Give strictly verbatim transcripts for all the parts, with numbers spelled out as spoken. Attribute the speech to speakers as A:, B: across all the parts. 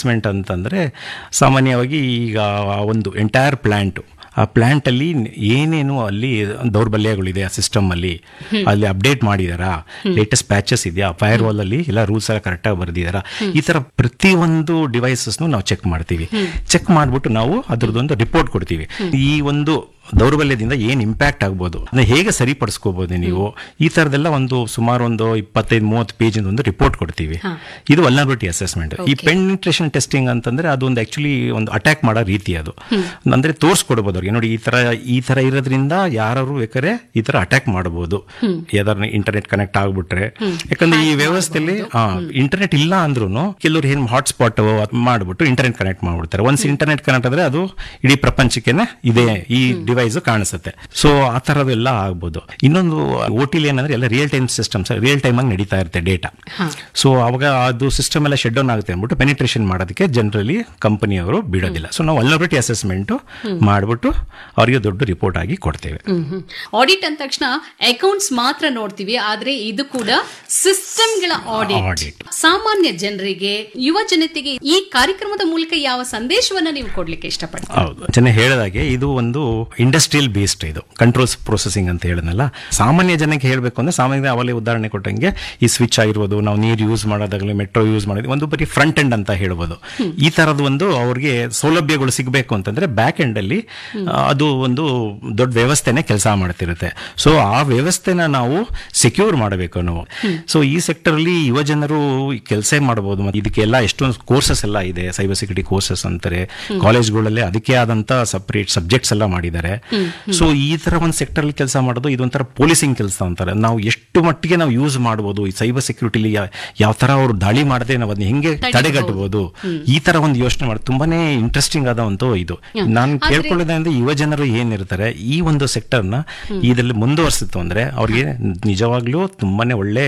A: Assessment ಅಂತಂದರೆ ಸಾಮಾನ್ಯವಾಗಿ ಈಗ ಒಂದು ಎಂಟೈರ್ ಪ್ಲ್ಯಾಂಟು ಆ ಪ್ಲ್ಯಾಂಟಲ್ಲಿ ಏನೇನು ಅಲ್ಲಿ ದೌರ್ಬಲ್ಯಗಳಿದೆ ಆ ಸಿಸ್ಟಮಲ್ಲಿ ಅಲ್ಲಿ ಅಪ್ಡೇಟ್ ಮಾಡಿದಾರಾ, ಲೇಟೆಸ್ಟ್ ಪ್ಯಾಚಸ್ ಇದೆಯಾ, ಫೈರ್ ವಾಲ್ ಅಲ್ಲಿ ಎಲ್ಲ ರೂಲ್ಸ್ ಎಲ್ಲ ಕರೆಕ್ಟಾಗಿ ಬರೆದಿದ್ದಾರಾ, ಈ ಥರ ಪ್ರತಿಯೊಂದು ಡಿವೈಸಸ್ನು ನಾವು ಚೆಕ್ ಮಾಡ್ತೀವಿ. ಚೆಕ್ ಮಾಡಿಬಿಟ್ಟು ನಾವು ಅದ್ರದ್ದೊಂದು ರಿಪೋರ್ಟ್ ಕೊಡ್ತೀವಿ. ಈ ಒಂದು ದೌರ್ಬಲ್ಯದಿಂದ ಏನು ಇಂಪ್ಯಾಕ್ಟ್ ಆಗ್ಬೋದು, ಅದನ್ನ ಹೇಗೆ ಸರಿಪಡಿಸ್ಕೋಬಹುದು ನೀವು, ಈ ಥರದ್ದೆಲ್ಲ ಒಂದು ಸುಮಾರು ಒಂದು ಇಪ್ಪತ್ತೈದು ಮೂವತ್ತು ಪೇಜಿನ ಒಂದು ರಿಪೋರ್ಟ್ ಕೊಡ್ತೀವಿ. ಇದು ವಲ್ನರಬಿಲಿಟಿ ಅಸೆಸ್ಮೆಂಟ್. ಈ ಪೆನಿಟ್ರೇಷನ್ ಟೆಸ್ಟಿಂಗ್ ಅಂತಂದ್ರೆ ಅದೊಂದು ಆಕ್ಚುಲಿ ಒಂದು ಅಟ್ಯಾಕ್ ಮಾಡೋ ರೀತಿ. ಅದು ಅಂದ್ರೆ ತೋರಿಸ್ಕೊಡ್ಬೋದು ಅವ್ರಿಗೆ, ನೋಡಿ ಈ ತರ ಈ ತರ ಇರೋದ್ರಿಂದ ಯಾರು ಬೇಕಾದ್ರೆ ಈ ತರ ಅಟ್ಯಾಕ್ ಮಾಡಬಹುದು, ಯಾವ್ದಾರ ಇಂಟರ್ನೆಟ್ ಕನೆಕ್ಟ್ ಆಗ್ಬಿಟ್ರೆ. ಯಾಕಂದ್ರೆ ಈ ವ್ಯವಸ್ಥೆಯಲ್ಲಿ ಇಂಟರ್ನೆಟ್ ಇಲ್ಲ ಅಂದ್ರೂ ಕೆಲವರು ಏನ್ ಹಾಟ್ಸ್ಪಾಟ್ ಮಾಡ್ಬಿಟ್ಟು ಇಂಟರ್ನೆಟ್ ಕನೆಕ್ಟ್ ಮಾಡ್ಬಿಡ್ತಾರೆ. ಒನ್ಸ್ ಇಂಟರ್ನೆಟ್ ಕನೆಕ್ಟ್ ಆದ್ರೆ ಅದು ಇಡೀ ಪ್ರಪಂಚಕ್ಕೆನೆ ಇದೆ ಈ ಡಿವೈಸ್ ಕಾಣಿಸುತ್ತೆ. ಸೊ ಆ ತರದೆಲ್ಲ ಆಗ್ಬೋದು. ಇನ್ನೊಂದು ಓಟಿಲಿ ಏನಂದ್ರೆ ಎಲ್ಲ real time systems, real time ಆಗಿ ನಡೀತಾ ಇರುತ್ತೆ ಡೇಟಾ. ಸೊ ಅವಾಗ ಅದು ಸಿಸ್ಟಮ್ ಎಲ್ಲ ಶಟ್ ಡೌನ್ ಆಗುತ್ತೆ ಅಂದ್ಬಿಟ್ಟು ಪೆನಿಟ್ರೇಷನ್ ಮಾಡೋದಕ್ಕೆ ಜನರಲಿ ಕಂಪನಿಯವರು ಬಿಡೋದಿಲ್ಲ. ಸೊ ನಾವು ವಲ್ನರಬಿಲಿಟಿ ಅಸೆಸ್ಮೆಂಟ್ ಮಾಡ್ಬಿಟ್ಟು ಅವರಿಗೆ ದೊಡ್ಡ ರಿಪೋರ್ಟ್ ಆಗಿ ಕೊಡ್ತೇವೆ.
B: ಆಡಿಟ್ ಅಂದ ತಕ್ಷಣ ಅಕೌಂಟ್ಸ್ ಮಾತ್ರ ನೋಡ್ತೀವಿ, ಆದ್ರೆ ಇದು ಕೂಡ ಸಿಸ್ಟಮ್ಗಳ ಆಡಿಟ್. ಸಾಮಾನ್ಯ ಜನರಿಗೆ, ಯುವ ಜನತೆಗೆ ಈ ಕಾರ್ಯಕ್ರಮದ ಮೂಲಕ ಯಾವ ಸಂದೇಶವನ್ನ ನೀವು ಕೊಡ್ಲಿಕ್ಕೆ ಇಷ್ಟಪಡ್ತೀವಿ?
A: ಹೌದು, ಜನ ಹೇಳಿದಾಗೆ ಇದು ಒಂದು ಇಂಡಸ್ಟ್ರಿಯಲ್ ಬೇಸ್ಡ್, ಇದು ಕಂಟ್ರೋಲ್ಸ್ ಪ್ರೊಸೆಸಿಂಗ್ ಅಂತ ಹೇಳಿದ್ನಲ್ಲ. ಸಾಮಾನ್ಯ ಜನಕ್ಕೆ ಹೇಳಬೇಕು ಅಂದ್ರೆ ಸಾಮಾನ್ಯ ಅವಲೇ ಉದಾಹರಣೆ ಕೊಟ್ಟಂಗೆ ಈ ಸ್ವಿಚ್ ಆಗಿರ್ಬೋದು, ನಾವು ನೀರು ಯೂಸ್ ಮಾಡೋದಾಗಲಿ, ಮೆಟ್ರೋ ಯೂಸ್ ಮಾಡೋದು, ಒಂದು ಬರೀ ಫ್ರಂಟ್ ಎಂಡ್ ಅಂತ ಹೇಳ್ಬೋದು. ಈ ತರದ ಒಂದು ಅವ್ರಿಗೆ ಸೌಲಭ್ಯಗಳು ಸಿಗಬೇಕು ಅಂತಂದ್ರೆ ಬ್ಯಾಕ್ ಎಂಡ್ ಅಲ್ಲಿ ಅದು ಒಂದು ದೊಡ್ಡ ವ್ಯವಸ್ಥೆನೆ ಕೆಲಸ ಮಾಡ್ತಿರುತ್ತೆ. ಸೊ ಆ ವ್ಯವಸ್ಥೆನ ನಾವು ಸೆಕ್ಯೂರ್ ಮಾಡಬೇಕು ನಾವು. ಸೊ ಈ ಸೆಕ್ಟರ್ ಅಲ್ಲಿ ಯುವ ಜನರು ಕೆಲಸ ಮಾಡಬಹುದು. ಮತ್ತೆ ಇದಕ್ಕೆಲ್ಲ ಎಷ್ಟೊಂದು ಕೋರ್ಸಸ್ ಎಲ್ಲ ಇದೆ, ಸೈಬರ್ ಸೆಕ್ಯೂರಿಟಿ ಕೋರ್ಸಸ್ ಅಂತಾರೆ ಕಾಲೇಜ್ಗಳಲ್ಲಿ, ಅದಕ್ಕೆ ಆದಂತ ಸಪರೇಟ್ ಸಬ್ಜೆಕ್ಟ್ಸ್ ಎಲ್ಲ ಮಾಡಿದ್ದಾರೆ. ಸೊ ಈ ತರ ಒಂದು ಸೆಕ್ಟರ್ ಅಲ್ಲಿ ಕೆಲಸ ಮಾಡೋದು ಇದೊಂಥರ ಪೊಲೀಸಿಂಗ್ ಕೆಲಸ ಅಂತಾರೆ. ನಾವು ಎಷ್ಟು ಮಟ್ಟಿಗೆ ನಾವು ಯೂಸ್ ಮಾಡಬಹುದು ಈ ಸೈಬರ್ ಸೆಕ್ಯೂರಿಟಿಲಿ, ಯಾವ ತರ ಅವರು ದಾಳಿ ಮಾಡದೆ ನಾವು ಅದನ್ನ ಹೆಂಗೆ ತಡೆಗಟ್ಟಬಹುದು, ಈ ತರ ಒಂದು ಯೋಚನೆ ಮಾಡಿ ತುಂಬಾನೇ ಇಂಟ್ರೆಸ್ಟಿಂಗ್ ಆದಂತ ಇದು. ನಾನು ಕೇಳ್ಕೊಳ್ಳೋದಂದ್ರೆ ಯುವ ಜನರು ಏನಿರ್ತಾರೆ ಈ ಒಂದು ಸೆಕ್ಟರ್ ನ ಇದರಲ್ಲಿ ಮುಂದುವರಿಸಿತ್ತು ಅಂದ್ರೆ ಅವ್ರಿಗೆ ನಿಜವಾಗ್ಲೂ ತುಂಬಾನೇ ಒಳ್ಳೆ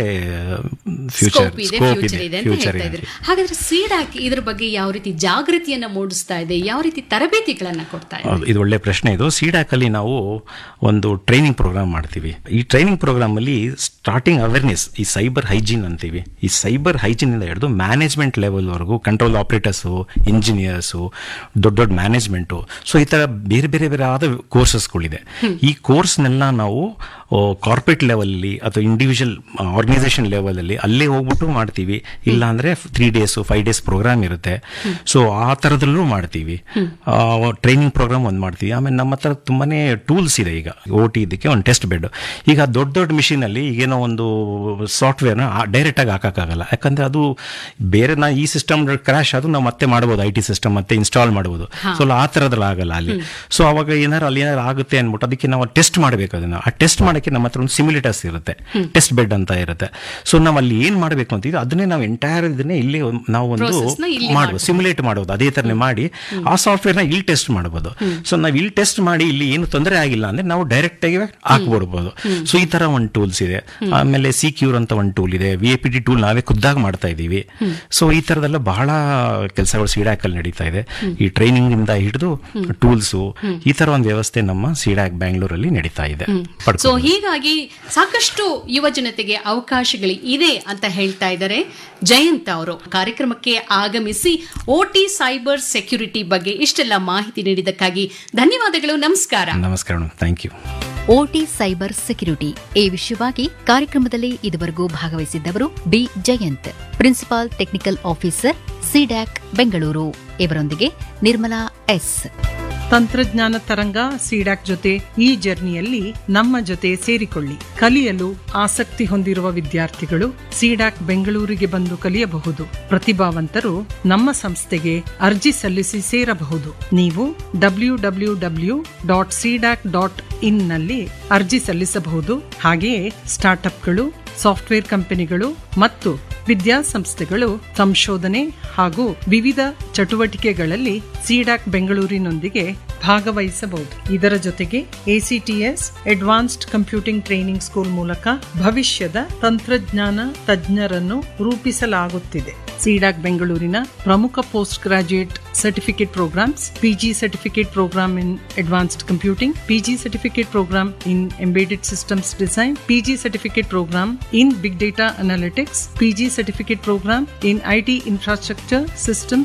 A: ಫ್ಯೂಚರ್ ಸ್ಕೋಪ್ ಇದೆ, ಫ್ಯೂಚರ್ ಇದೆ.
B: ಹಾಗಾದ್ರೆ ಸಿಡಾಕ್ ಇದ್ರ ಬಗ್ಗೆ ಯಾವ ರೀತಿ ಜಾಗೃತಿಯನ್ನ ಮೂಡಿಸ್ತಾ ಇದೆ, ಯಾವ ರೀತಿ ತರಬೇತಿಗಳನ್ನ ಕೊಡ್ತಾ ಇದೆ?
A: ಇದು ಒಳ್ಳೆ ಪ್ರಶ್ನೆ. ಇದು ಸಿಡಾಕ್ ಅಲ್ಲಿ ನಾವು ಒಂದು ಟ್ರೈನಿಂಗ್ ಪ್ರೋಗ್ರಾಮ್ ಮಾಡ್ತೀವಿ. ಈ ಟ್ರೈನಿಂಗ್ ಪ್ರೋಗ್ರಾಮ್ ಅಲ್ಲಿ ಸ್ಟಾರ್ಟಿಂಗ್ ಅವೇರ್ನೆಸ್, ಈ ಸೈಬರ್ ಹೈಜೀನ್ ಅಂತೀವಿ, ಈ ಸೈಬರ್ ಹೈಜೀನ್ ಇಂದ ಹಿಡಿದು ಮ್ಯಾನೇಜ್ಮೆಂಟ್ ಲೆವೆಲ್ ವರೆಗೂ, ಕಂಟ್ರೋಲ್ ಆಪರೇಟರ್ಸು, ಇಂಜಿನಿಯರ್ಸು, ದೊಡ್ಡ ದೊಡ್ಡ ಮ್ಯಾನೇಜ್ಮೆಂಟು, ಸೊ ಈ ತರ ಬೇರೆ ಬೇರೆ ಬೇರೆ ಆದ ಕೋರ್ಸಸ್ಗಳಿದೆ. ಈ ಕೋರ್ಸ್ನೆಲ್ಲ ನಾವು ಕಾರ್ಪೊರೇಟ್ ಲೆವೆಲ್ಲಿ ಅಥವಾ ಇಂಡಿವಿಜುವಲ್ ಆರ್ಗನೈಸೇಷನ್ ಲೆವೆಲ್ ಅಲ್ಲಿ ಅಲ್ಲೇ ಹೋಗ್ಬಿಟ್ಟು ಮಾಡ್ತೀವಿ. ಇಲ್ಲ ಅಂದ್ರೆ three days five days program ಇರುತ್ತೆ. ಸೊ ಆ ತರದಲ್ಲೂ ಮಾಡ್ತೀವಿ. ಟ್ರೈನಿಂಗ್ ಪ್ರೋಗ್ರಾಮ್ ಒಂದು ಮಾಡ್ತೀವಿ. ಆಮೇಲೆ ನಮ್ಮ ಹತ್ರ ತುಂಬಾನೇ ಟೂಲ್ಸ್ ಇದೆ. ಈಗ ಓ ಟಿ ಇದಕ್ಕೆ ಒಂದು ಟೆಸ್ಟ್ ಬೆಡ್. ಈಗ ದೊಡ್ಡ ದೊಡ್ಡ ಮಿಷಿನ್ ಅಲ್ಲಿ ಈಗೇನೋ ಒಂದು ಸಾಫ್ಟ್ವೇರ್ನ ಡೈರೆಕ್ಟ್ ಆಗಿ ಹಾಕಕ್ಕಾಗಲ್ಲ, ಯಾಕಂದ್ರೆ ಅದು ಬೇರೆ ನಾ ಈ ಸಿಸ್ಟಮ್ ಕ್ರಾಶ್ ಅದು ನಾವು ಮತ್ತೆ ಮಾಡಬಹುದು, ಐ ಟಿ ಸಿಸ್ಟಮ್ ಮತ್ತೆ ಇನ್ಸ್ಟಾಲ್ ಮಾಡಬಹುದು. ಸೊ ಆ ತರದ್ರಲ್ಲಿ ಆಗಲ್ಲ ಅಲ್ಲಿ. ಸೊ ಅವಾಗ ಏನಾರು ಅಲ್ಲಿ ಏನಾರು ಆಗುತ್ತೆ ಅನ್ಬಿಟ್ಟು ಅದಕ್ಕೆ ನಾವು ಟೆಸ್ಟ್ ಮಾಡಬೇಕು. ಅದನ್ನ ಆ ಟೆಸ್ಟ್ ಮಾಡಕ್ಕೆ ನಮ್ಮ ಹತ್ರ ಒಂದು ಸಿಮ್ಯುಲೇಟರ್ಸ್ ಇರುತ್ತೆ, ಟೆಸ್ಟ್ ಬೆಡ್ ಅಂತ ಇರುತ್ತೆ. ಸೊ ನಾವು ಅಲ್ಲಿ ಏನ್ ಮಾಡಬೇಕು ಅಂತಿದ್ರೆ ಅದನ್ನೇ ನಾವು ಎಂಟೈರ್ ಇದನ್ನೇ ಇಲ್ಲಿ ನಾವು ಒಂದು ಮಾಡುವ ಸಿಮ್ಯುಲೇಟ್ ಮಾಡೋದು, ಅದೇ ತರನೇ ಮಾಡಿ ಆ ಸಾಫ್ಟ್ವೇರ್ ನ ಇಲ್ಲಿ ಟೆಸ್ಟ್ ಮಾಡಬಹುದು. ಸೊ ನಾವು ಇಲ್ಲಿ ಟೆಸ್ಟ್ ಮಾಡಿ ಇಲ್ಲಿ ಏನು ತೊಂದರೆ ಆಗಿಲ್ಲ ಅಂದ್ರೆ ನಾವು ಡೈರೆಕ್ಟ್ ಆಗಿ ಹಾಕ್ಬಿಡ್ಬೋದು. ಸೊ ಈ ತರ ಒಂದು ಟೂಲ್ಸ್ ಇದೆ. ಆಮೇಲೆ ಸಿಕ್ಯೂರ್ ಅಂತ ಒಂದು ಟೂಲ್ ಇದೆ. V A P T tool ನಾವೇ ಖುದ್ದಾಗಿ ಮಾಡ್ತಾ ಇದೀವಿ. ಸೊ ಈ ತರದೆಲ್ಲ ಬಹಳ ಕೆಲಸಗಳು ಸಿಡಾಕ್ ಅಲ್ಲಿ ನಡೀತಾ ಇದೆ. ಈ ಟ್ರೈನಿಂಗ್ ಇಂದ ಹಿಡಿದು ಟೂಲ್ಸ್, ಈ ತರ ಒಂದು ವ್ಯವಸ್ಥೆ ನಮ್ಮ ಸಿಡಾಕ್ ಬ್ಯಾಂಗ್ಳೂರಲ್ಲಿ ನಡೀತಾ ಇದೆ.
B: ಸೊ ಹೀಗಾಗಿ ಸಾಕಷ್ಟು ಯುವ ಜನತೆಗೆ ಅವಕಾಶಗಳು ಇದೆ ಅಂತ ಹೇಳ್ತಾ ಇದ್ದಾರೆ ಜಯಂತ್ ಅವರು. ಕಾರ್ಯಕ್ರಮಕ್ಕೆ ಆಗಮಿಸಿ ಓಟಿ ಸೈಬರ್ ಸೆಕ್ಯೂರಿಟಿ ಬಗ್ಗೆ ಇಷ್ಟೆಲ್ಲ ಮಾಹಿತಿ ನೀಡಿದ್ದಕ್ಕಾಗಿ ಧನ್ಯವಾದಗಳು. ನಮಸ್ಕಾರ.
A: ನಮಸ್ಕಾರ, thank you.
C: OT cyber security ಈ ವಿಷಯವಾಗಿ ಕಾರ್ಯಕ್ರಮದಲ್ಲಿ ಇದುವರೆಗೂ ಭಾಗವಹಿಸಿದ್ದವರು B Jayant, principal technical officer CDAC Bengaluru. ಇವರೊಂದಿಗೆ ನಿರ್ಮಲಾ ಎಸ್.
D: ತಂತ್ರಜ್ಞಾನ ತರಂಗ ಸಿಡ್ಯಾಕ್ ಜೊತೆ ಈ ಜರ್ನಿಯಲ್ಲಿ ನಮ್ಮ ಜೊತೆ ಸೇರಿಕೊಳ್ಳಿ. ಕಲಿಯಲು ಆಸಕ್ತಿ ಹೊಂದಿರುವ ವಿದ್ಯಾರ್ಥಿಗಳು ಸಿಡ್ಯಾಕ್ ಬೆಂಗಳೂರಿಗೆ ಬಂದು ಕಲಿಯಬಹುದು. ಪ್ರತಿಭಾವಂತರು ನಮ್ಮ ಸಂಸ್ಥೆಗೆ ಅರ್ಜಿ ಸಲ್ಲಿಸಿ ಸೇರಬಹುದು. ನೀವು W W W dot CDAC dot in ನಲ್ಲಿ ಅರ್ಜಿ ಸಲ್ಲಿಸಬಹುದು. ಹಾಗೆಯೇ ಸ್ಟಾರ್ಟ್ಅಪ್ಗಳು, ಸಾಫ್ಟ್ವೇರ್ ಕಂಪನಿಗಳು ಮತ್ತು ವಿದ್ಯಾಸಂಸ್ಥೆಗಳು ಸಂಶೋಧನೆ ಹಾಗೂ ವಿವಿಧ ಚಟುವಟಿಕೆಗಳಲ್ಲಿ ಸಿಡ್ಯಾಕ್ ಬೆಂಗಳೂರಿನೊಂದಿಗೆ ಭಾಗವಹಿಸಬಹುದು. ಇದರ ಜೊತೆಗೆ ACTS advanced computing training school ಮೂಲಕ ಭವಿಷ್ಯದ ತಂತ್ರಜ್ಞಾನ ತಜ್ಞರನ್ನು ರೂಪಿಸಲಾಗುತ್ತಿದೆ. ಸಿಡ್ಯಾಕ್ ಬೆಂಗಳೂರಿನ ಪ್ರಮುಖ post graduate certificate programmes: PG certificate program in advanced computing, PG certificate program in embedded systems design, PG certificate program in big data analytics, PG certificate program in IT infrastructure systems and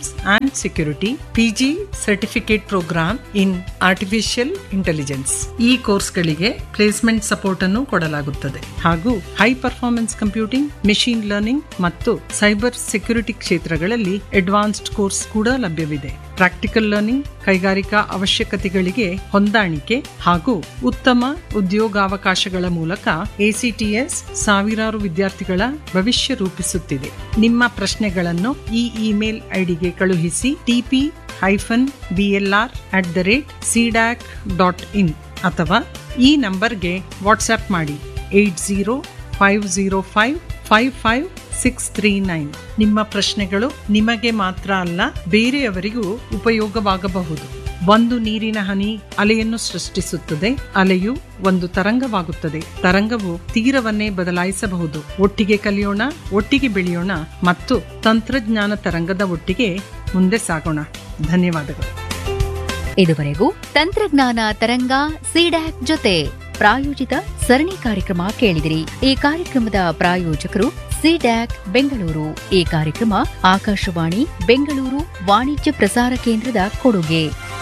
D: and Security, P G Certificate Program in Artificial Intelligence. ಈ ಕೋರ್ಸ್ಗಳಿಗೆ placement support ಅನ್ನು ಕೊಡಲಾಗುತ್ತದೆ ಹಾಗೂ high performance computing, machine learning ಮತ್ತು cyber security ಕ್ಷೇತ್ರಗಳಲ್ಲಿ advanced course ಕೂಡ ಲಭ್ಯವಿದೆ. Practical learning, ಕೈಗಾರಿಕಾ ಅವಶ್ಯಕತೆಗಳಿಗೆ ಹೊಂದಾಣಿಕೆ ಹಾಗೂ ಉತ್ತಮ ಉದ್ಯೋಗಾವಕಾಶಗಳ ಮೂಲಕ ಎಸಿಟಿಎಸ್ ಸಾವಿರಾರು ವಿದ್ಯಾರ್ಥಿಗಳ ಭವಿಷ್ಯ ರೂಪಿಸುತ್ತಿದೆ. ನಿಮ್ಮ ಪ್ರಶ್ನೆಗಳನ್ನು ಈ ಇಮೇಲ್ ಐಡಿಗೆ ಕಳುಹಿಸಿ TP hyphen BLR at the rate CDAC dot in ಅಥವಾ ಈ ನಂಬರ್ಗೆ ವಾಟ್ಸ್ಆಪ್ ಮಾಡಿ eight zero five zero five five five six three nine. ನಿಮ್ಮ ಪ್ರಶ್ನೆಗಳು ನಿಮಗೆ ಮಾತ್ರ ಅಲ್ಲ, ಬೇರೆಯವರಿಗೂ ಉಪಯೋಗವಾಗಬಹುದು. ಒಂದು ನೀರಿನ ಹನಿ ಅಲೆಯನ್ನು ಸೃಷ್ಟಿಸುತ್ತದೆ, ಅಲೆಯು ಒಂದು ತರಂಗವಾಗುತ್ತದೆ, ತರಂಗವು ತೀರವನ್ನೇ ಬದಲಾಯಿಸಬಹುದು. ಒಟ್ಟಿಗೆ ಕಲಿಯೋಣ, ಒಟ್ಟಿಗೆ ಬೆಳೆಯೋಣ ಮತ್ತು ತಂತ್ರಜ್ಞಾನ ತರಂಗದ ಒಟ್ಟಿಗೆ ಮುಂದೆ ಸಾಗೋಣ. ಧನ್ಯವಾದಗಳು.
C: ಇದುವರೆಗೂ ತಂತ್ರಜ್ಞಾನ ತರಂಗ ಸಿಡ್ಯಾಕ್ ಜೊತೆ ಪ್ರಾಯೋಜಿತ ಸರಣಿ ಕಾರ್ಯಕ್ರಮ ಕೇಳಿದಿರಿ. ಈ ಕಾರ್ಯಕ್ರಮದ ಪ್ರಾಯೋಜಕರು ಸಿಡ್ಯಾಕ್ ಬೆಂಗಳೂರು. ಈ ಕಾರ್ಯಕ್ರಮ ಆಕಾಶವಾಣಿ ಬೆಂಗಳೂರು ವಾಣಿಜ್ಯ ಪ್ರಸಾರ ಕೇಂದ್ರದ ಕೊಡುಗೆ.